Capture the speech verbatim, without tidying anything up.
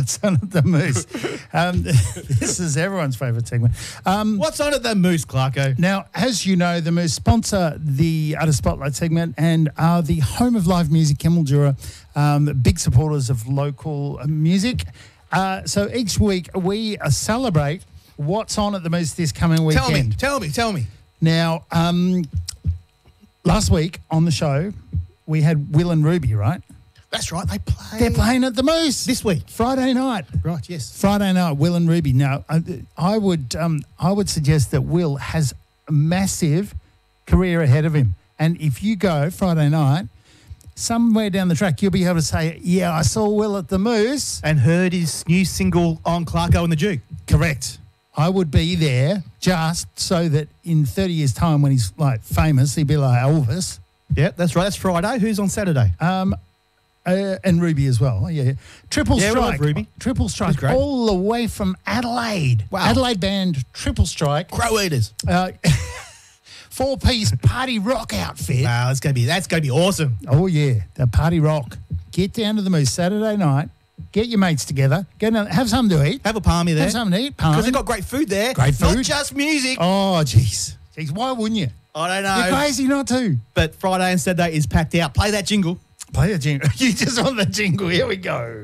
What's on at the Moose? Um, this is everyone's favourite segment. Um, What's on at the Moose, Clarko? now, as you know, the Moose sponsor the Utter Spotlight segment and are the home of live music, Kimildura, um, big supporters of local music. Uh, so each week we uh, celebrate what's on at the Moose this coming weekend. Tell me, tell me, tell me. Now, um, last week on the show, we had Will and Ruby, right? That's right, they play. They're playing at the Moose This week. Friday night. Right, yes. Friday night, Will and Ruby. Now, I, I would um, I would suggest that Will has a massive career ahead of him. And if you go Friday night, somewhere down the track, you'll be able to say, yeah, I saw Will at the Moose. And heard his new single on Clarko and the Duke. Correct. I would be there just so that in thirty years' time when he's, like, famous, he'd be like Elvis. Yep, that's right. That's Friday. Who's on Saturday? Um, uh, and Ruby as well. Yeah, Triple Yeah, we love Strike. Ruby. Triple Strike. He's great. All the way from Adelaide. Wow. Adelaide band Triple Strike. Crow Eaters. Uh, four-piece party rock outfit. Wow, that's gonna be that's gonna be awesome. Oh, yeah, the party rock. Get down to the Moose Saturday night. Get your mates together. Go down, have something to eat. Have a palmy there. Have something to eat. Palm. Because they've got great food there. Great Not food. just music. Oh, jeez. Jeez, why wouldn't you? I don't You're know. crazy not to. But Friday and Saturday is packed out. Play that jingle. Play the jingle. You just want the jingle. Here we go.